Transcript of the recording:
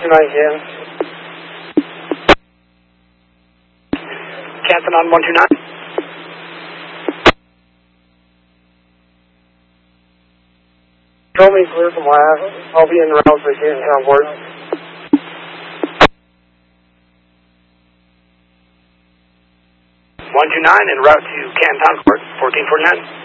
Canton. Canton on 129. Show me clear from last. I'll be in the route for Canton Concord. 129 en route to Canton Concord, 1449.